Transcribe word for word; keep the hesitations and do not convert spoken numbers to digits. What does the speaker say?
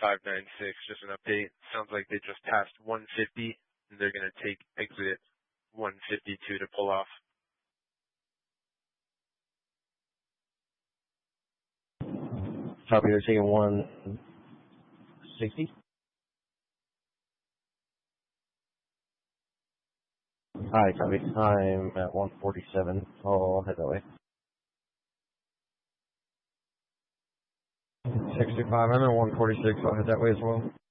five nine six, just an update. Sounds like they just passed one fifty, and they're going to take exit one fifty-two to pull off. Copy, they're taking one sixty. Hi, copy. I'm at one forty-seven. I'll head that way. sixty-five, I'm at one forty-six. I'll head that way as well.